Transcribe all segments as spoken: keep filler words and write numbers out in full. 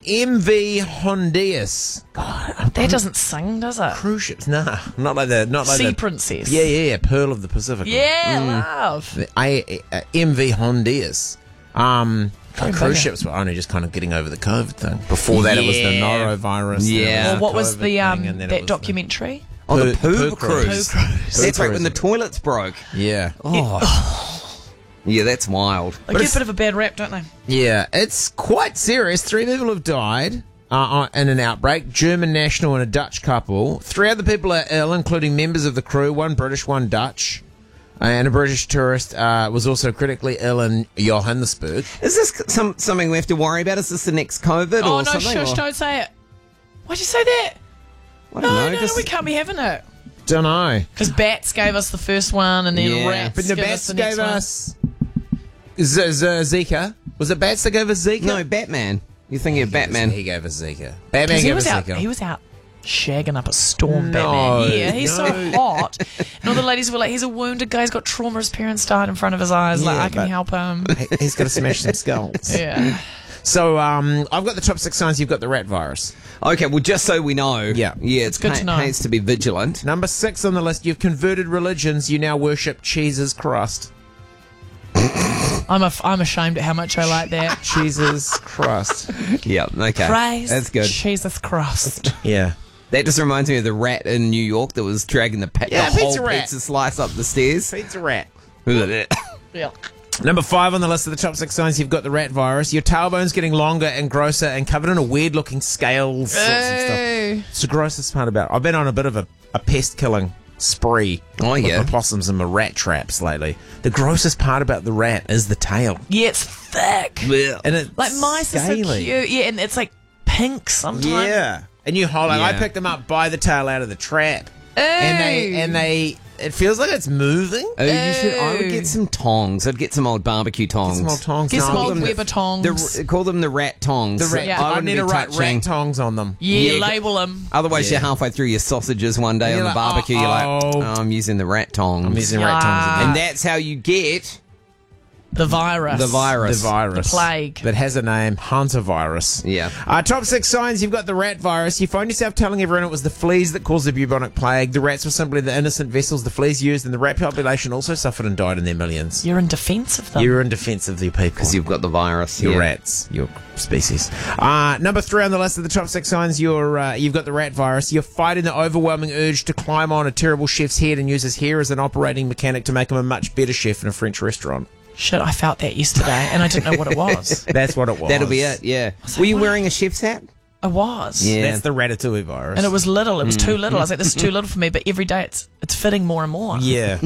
M V Hondias. God, That doesn't sing, does it? cruise ships. Nah, not like the not like Sea the Princess. Yeah, yeah, yeah. Pearl of the Pacific. Yeah, Mm. love. The I, uh, M V Hondias. Um, Very cruise big. ships were only just kind of getting over the COVID thing. Before that, it was the Yeah. norovirus. Yeah. then it Well, the what was COVID the um thing, and then it that was documentary? Oh, the Poo- poo, poo cruise. cruise. Poo cruise. That's right, cruise. when the toilets broke. The, yeah, Oh. Yeah, that's wild. They get a bit of a bad rap, don't they? yeah. It's quite serious. Three people have died uh, in an outbreak. German national and a Dutch couple. Three other people are ill, including members of the crew. One British, one Dutch. And a British tourist uh, was also critically ill in Johannesburg. Is this some something we have to worry about? Is this the next COVID Oh or no, something? shush! or- Don't say it. Why'd you say that? I No, don't know. no, no, just- we can't be having it. Don't know. Because bats gave us the first one, and then Yeah. rats But the gave us bats the next gave one. us Z- Z- Zika. Was it bats that gave us Zika? No, Batman. You're thinking of Batman. He gave us Zika. Batman 'Cause he gave was us out. Zika. He was out shagging up a storm. No, Batman. Yeah, he's no. so hot. And all the ladies were like, "He's a wounded guy. He's got trauma. His parents died in front of his eyes. Like Yeah, I can but- help him." He- He's got to smash some skulls. Yeah. So um, I've got the top six signs you've got the rat virus. Okay, well, just so we know. Yeah. Yeah, it's good to know. Pays to be vigilant. Number six on the list, you've converted religions. You now worship cheese's crust. I'm a, I'm ashamed at how much I like that. Cheese's crust. Yeah, okay. Praise That's good. Jesus Christ. Yeah. That just reminds me of the rat in New York that was dragging the, pa- Yeah, the whole pizza rat. pizza slice up the stairs. Pizza rat. Yeah. Number five on the list of the top six signs you've got the rat virus. Your tailbone's getting longer and grosser and covered in a weird looking scales. Sorts of stuff. Hey. It's the grossest part about it. I've been on a bit of a, a pest killing spree Oh, with yeah. my possums and my rat traps lately. The grossest part about the rat is the tail. Yeah, it's thick. And it's Like mice are so scaly. cute. Yeah, and it's like pink sometimes. Yeah. And you hold it. I Yeah. picked them up by the tail out of the trap. And they and they it feels like it's moving. Oh, you should. I would Ew. get some tongs. I'd get some old barbecue tongs. Some old tongs. Get some No, old them- Weber tongs. The, call them the rat tongs. The rat, Yeah. I I wouldn't need be to write touching. rat tongs on them. yeah, Yeah. label them. Otherwise, Yeah. you're halfway through your sausages one day And on you're the like, barbecue. You're like, uh-oh. oh, I'm using the rat tongs. I'm using rat tongs Yeah. again. and that's how you get The virus. the virus. The virus. The plague. That has a name, hantavirus. Yeah. Uh, top six signs you've got the rat virus. You find yourself telling everyone it was the fleas that caused the bubonic plague. The rats were simply the innocent vessels the fleas used, and the rat population also suffered and died in their millions. You're in defence of them. You're in defence of your people. Because you've got the virus. Your yeah. rats, your species. Uh, number three on the list of the top six signs, you're, uh, you've got the rat virus. You're fighting the overwhelming urge to climb on a terrible chef's head and use his hair as an operating mechanic to make him a much better chef in a French restaurant. Shit, I felt that yesterday, and I didn't know what it was. That's what it was. That'll be it. Yeah. Were you wearing a chef's hat? I was. Yeah. That's the ratatouille virus. And it was little. It was too little. I was like, this is too little for me, but every day it's it's fitting more and more. Yeah.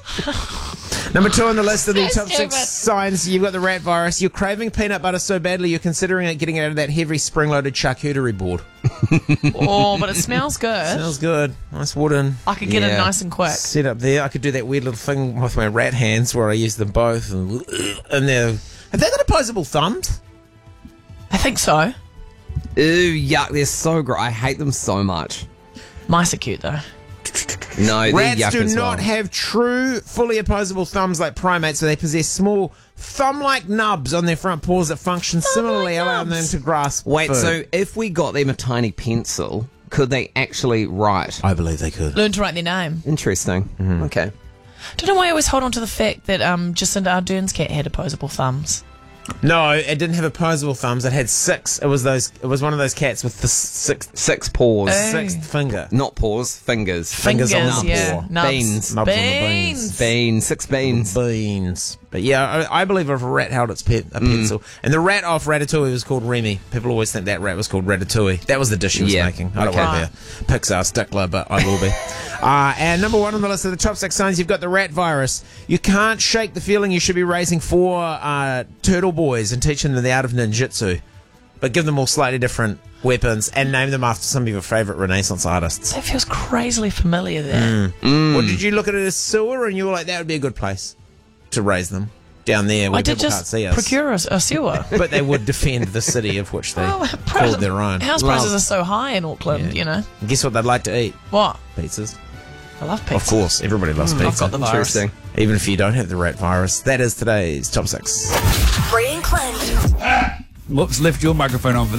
Number two on the list of the So top six stupid. signs you've got the rat virus. You're craving peanut butter so badly you're considering it getting out of that heavy spring-loaded charcuterie board. Oh, but it smells good. Smells good. Nice wooden. I could get Yeah. it nice and quick. Set up there. I could do that weird little thing with my rat hands where I use them both. And, and they're... Have they got opposable thumbs? I think so. Ew, yuck. They're so gross. I hate them so much. Mice are cute, though. No, they're Rats yuck do as not well. have true, fully opposable thumbs like primates, so they possess small, thumb-like nubs on their front paws that function similarly, allowing them nubs. to grasp Wait, food. so if we got them a tiny pencil, could they actually write? I believe they could. Learn to write their name. Interesting. Mm-hmm. Okay. Don't know why I always hold on to the fact that um, Jacinda Ardern's cat had opposable thumbs. No, it didn't have opposable thumbs. It had six. It was those. It was one of those cats with the sixth, Six paws. Hey. sixth finger. Not paws, fingers. Fingers on Fingers, the yeah. paw. Nubs. Beans. Nubs on the Beans. beans. Beans. Six beans. Beans. But yeah, I, I believe if a rat held its pe- a pencil, and the rat off Ratatouille was called Remy. People always think that rat was called Ratatouille. That was the dish he was Yeah. making. I don't Okay. want to be a Pixar stickler, but I will be. uh, and number one on the list of the top six signs, you've got the rat virus. You can't shake the feeling you should be raising four uh, turtle boys and teaching them the art of ninjutsu, but give them all slightly different weapons and name them after some of your favourite Renaissance artists. That feels crazily familiar there. Or did you look at it as sewer and you were like, that would be a good place to raise them down there where I did people can't just see us? procure a, a sewer. But they would defend the city of which they Well, called their own. House Well- prices are so high in Auckland, Yeah. you know. Guess what they'd like to eat? What? Pizzas. I love pizza. Of course, everybody loves pizza. I've got the virus. Interesting. Even if you don't have the rat virus. That is today's top six. Bree and Clint. Whoops, left your microphone on for that.